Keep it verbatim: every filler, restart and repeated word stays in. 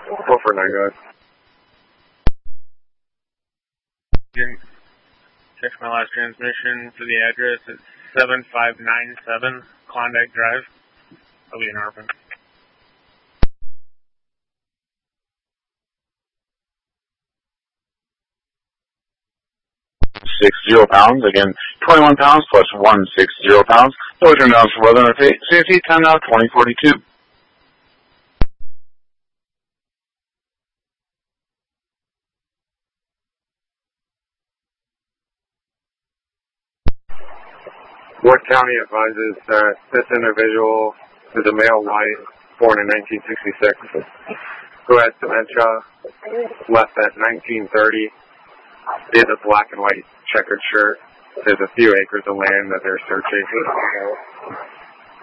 four four nine, go ahead. Check my last transmission for the address. It's seven five nine seven Klondike Drive. I'll be in Arvin. Six zero pounds, again, twenty-one pounds plus one six zero pounds. So turn down for weather and safety, time now twenty forty-two. Wood County advises that this individual is a male white, born in nineteen sixty-six, who has dementia, left at nineteen thirty, is a black and white checkered shirt. There's a few acres of land that they're searching.